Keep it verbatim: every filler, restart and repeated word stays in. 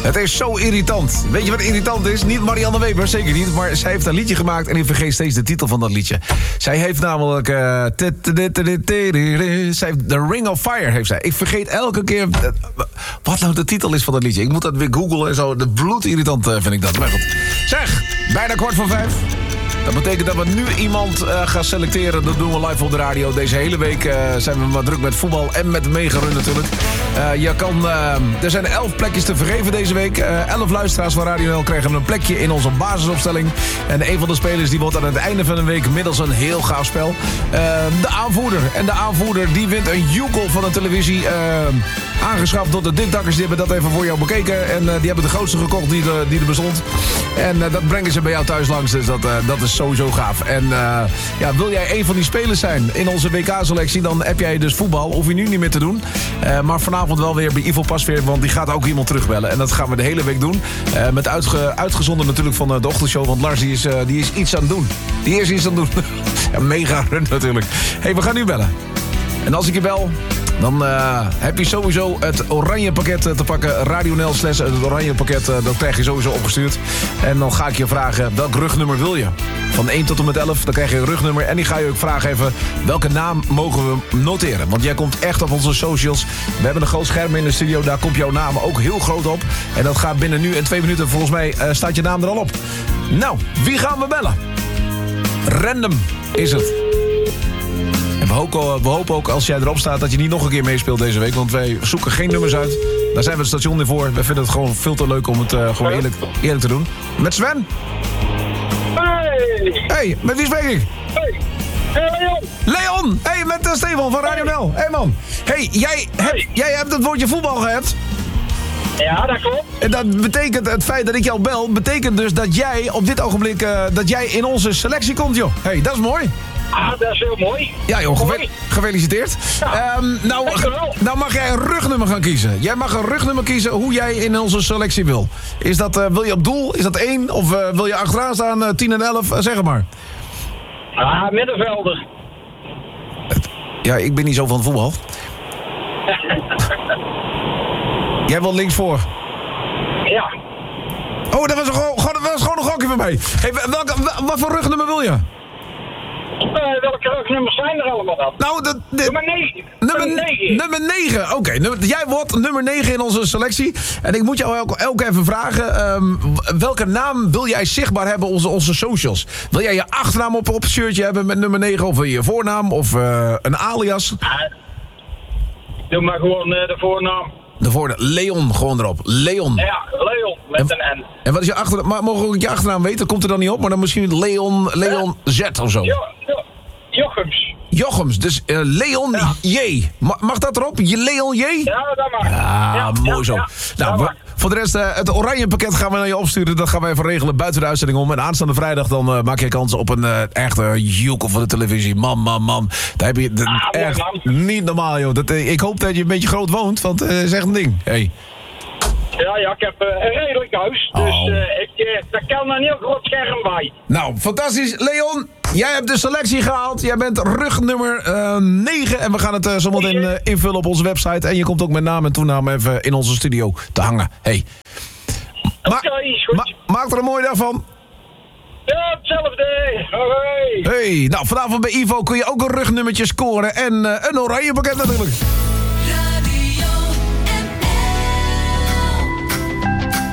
Het is zo irritant. Weet je wat irritant is? Niet Marianne Weber, zeker niet. Maar zij heeft een liedje gemaakt en ik vergeet steeds de titel van dat liedje. Zij heeft namelijk... Uh, zij heeft The Ring of Fire, heeft zij. Ik vergeet elke keer... Uh, wat nou de titel is van dat liedje. Ik moet dat weer googlen en zo. De bloedirritant uh, vind ik dat. Maar goed. Zeg, bijna kwart voor vijf. Dat betekent dat we nu iemand uh, gaan selecteren. Dat doen we live op de radio. Deze hele week uh, zijn we maar druk met voetbal en met de megarun natuurlijk. Uh, je kan, uh, er zijn elf plekjes te vergeven deze week. Uh, elf luisteraars van Radio N L krijgen een plekje in onze basisopstelling. En een van de spelers die wordt aan het einde van de week middels een heel gaaf spel. Uh, de aanvoerder. En de aanvoerder die wint een joekel van de televisie. Uh, aangeschaft door de dikdakkers. Die hebben dat even voor jou bekeken. En uh, die hebben de grootste gekocht die, de, die er bestond. En uh, dat brengen ze bij jou thuis langs. Dus dat, uh, dat is sowieso gaaf. En uh, ja, wil jij een van die spelers zijn in onze W K-selectie... dan heb jij dus voetbal. Hoef je nu niet meer te doen. Uh, maar vanavond wel weer bij Ivo Pasveer. Want die gaat ook iemand terugbellen. En dat gaan we de hele week doen. Uh, met uitge, uitgezonden natuurlijk van uh, de ochtendshow. Want Lars die is, uh, die is iets aan het doen. Die is iets aan het doen. Ja, mega run natuurlijk. Hé, hey, we gaan nu bellen. En als ik je bel... dan uh, heb je sowieso het oranje pakket te pakken. Radio N L slash het oranje pakket, uh, dat krijg je sowieso opgestuurd. En dan ga ik je vragen, welk rugnummer wil je? Van één tot en met elf, dan krijg je een rugnummer. En die ga je ook vragen even, welke naam mogen we noteren? Want jij komt echt op onze socials. We hebben een groot scherm in de studio, daar komt jouw naam ook heel groot op. En dat gaat binnen nu en twee minuten, volgens mij uh, staat je naam er al op. Nou, wie gaan we bellen? Random is het. En we hopen, we hopen ook als jij erop staat dat je niet nog een keer meespeelt deze week. Want wij zoeken geen nummers uit. Daar zijn we het station niet voor. We vinden het gewoon veel te leuk om het uh, gewoon eerlijk, eerlijk te doen. Met Sven? Hey! Hey, met wie spreek ik? Hey! Hey, Leon! Leon! Hey, met uh, Stefan van Radio N L. Hey man. Hey, jij, Hey. Heb, jij hebt het woordje voetbal gehad. Ja, dat klopt. En dat betekent, het feit dat ik jou bel, betekent dus dat jij op dit ogenblik, uh, dat jij in onze selectie komt, joh. Hey, dat is mooi. Ah, dat is heel mooi. Ja joh, Mooi. geve- gefeliciteerd. Ja, um, nou, dankjewel. nou mag jij een rugnummer gaan kiezen. Jij mag een rugnummer kiezen hoe jij in onze selectie wil. Is dat, uh, wil je op doel? Is dat één? Of uh, wil je achteraan staan, uh, tien en elf? Uh, zeg het maar. Ah, middenvelder. Ja, ik ben niet zo van voetbal. Jij wil links voor. Ja. Oh, dat was, een, gewoon, dat was gewoon een gokje van mij. Hey, welke, wel- wat voor rugnummer wil je? Uh, welke rugnummers zijn er allemaal dan? Nou, dat... dit- Nummer negen. Nummer negen. Nummer negen. Oké, okay, jij wordt nummer negen in onze selectie. En ik moet jou ook, ook even vragen... Um, welke naam wil jij zichtbaar hebben op onze, onze socials? Wil jij je achternaam op, op het shirtje hebben met nummer negen? Of wil je je voornaam? Of uh, een alias? Ah, doe maar gewoon uh, de voornaam. De voornaam. Leon, gewoon erop. Leon. Ja, Leon, met En- een N. En wat is je achternaam? Maar mogen we ook je achternaam weten? Komt er dan niet op? Maar dan misschien Leon, Leon Z of zo. Jo, jo, Jochems. Jochems, dus uh, Leon Ja. J. Ma- mag dat erop? Je Leon J? Ja, dat mag. Ah, mooi ja, zo. ja, nou, dat we- mag. voor de rest, uh, het oranje pakket gaan we naar je opsturen. Dat gaan we even regelen buiten de uitzending om. En aanstaande vrijdag dan uh, maak je kans op een uh, echte joekel van de televisie. Man, man, man. Daar heb je de, Ah, mooi, echt man. niet normaal, joh. Dat, uh, ik hoop dat je een beetje groot woont, want het uh, is echt een ding. Hey. Ja, ja, ik heb uh, een redelijk huis. Dus Oh. uh, ik, uh, daar kan een heel groot scherm bij. Nou, fantastisch. Leon, jij hebt de selectie gehaald. Jij bent rugnummer uh, negen. En we gaan het uh, zometeen uh, invullen op onze website. En je komt ook met naam en toenaam even in onze studio te hangen. Hey. Ma- Oké, is goed. ma- maak er een mooie dag van. Ja, hetzelfde. Hoi. Hey, nou vanavond bij Ivo kun je ook een rugnummertje scoren en uh, een oranje pakket natuurlijk.